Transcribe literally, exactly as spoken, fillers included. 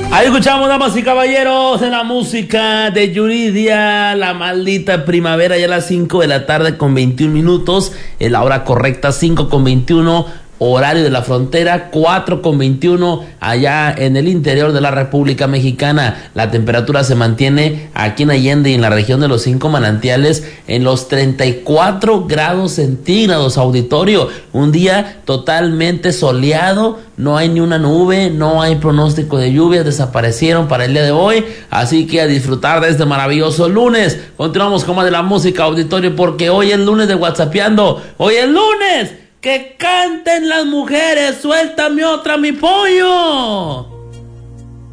Ahí escuchamos, damas y caballeros, en la música de Yuridia, La Maldita Primavera, ya a las cinco de la tarde con veintiún minutos, en la hora correcta, cinco con veintiuno, horario de la frontera, cuatro con veintiuno allá en el interior de la República Mexicana. La temperatura se mantiene aquí en Allende y en la región de los Cinco Manantiales en los treinta y cuatro grados centígrados, auditorio. Un día totalmente soleado, no hay ni una nube, no hay pronóstico de lluvias, desaparecieron para el día de hoy, así que a disfrutar de este maravilloso lunes. Continuamos con más de la música, auditorio, porque hoy es lunes de WhatsAppeando, hoy es lunes. ¡Que canten las mujeres! ¡Suéltame otra, mi pollo!